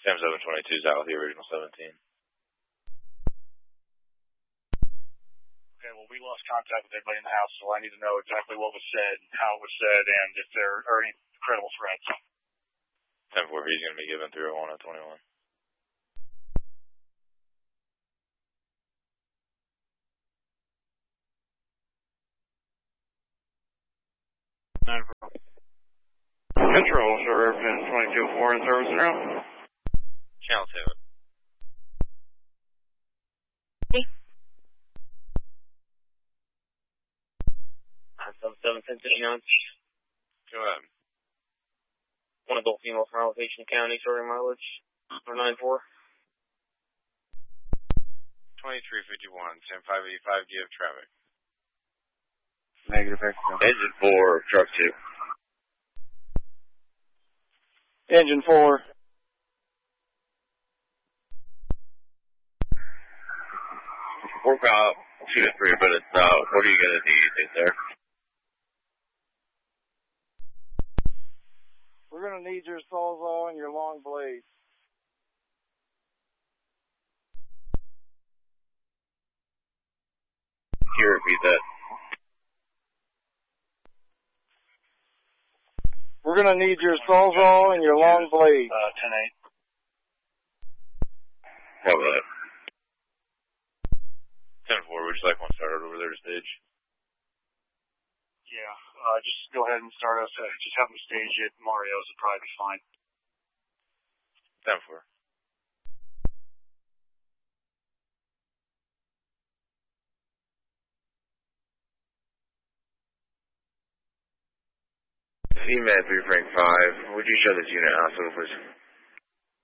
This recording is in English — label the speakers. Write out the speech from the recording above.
Speaker 1: Sam 722 South, the original 17.
Speaker 2: Okay, well, we lost contact with everybody in the house, so I need to know exactly what was said, and how it was said, and if there are any credible threats.
Speaker 1: 10-4, he's going to be given 301 at 21.
Speaker 3: Control, Officer Airplane 22-4 in service now.
Speaker 1: Channel 2.
Speaker 4: Sub 759.
Speaker 1: Go ahead.
Speaker 4: One adult female from Elevation County, sorry mileage. 494.
Speaker 1: 2351, Sam 585, do you have traffic?
Speaker 3: Negative,
Speaker 1: Engine 4, truck 2.
Speaker 3: Engine 4.
Speaker 1: Work out 2 to 3 minutes now. What are you going to need there?
Speaker 3: We're going to need your sawzall and your long blade.
Speaker 1: Can you repeat that?
Speaker 3: We're going to need your sawzall and your long blade.
Speaker 1: 10-8. What was that? 10-4, would you like one started over there to stage?
Speaker 2: Yeah, just go ahead and start us. Just have them stage it. Mario's will probably be fine.
Speaker 1: 10-4. C-Man 3 Frank 5, would you show this unit hospital, please?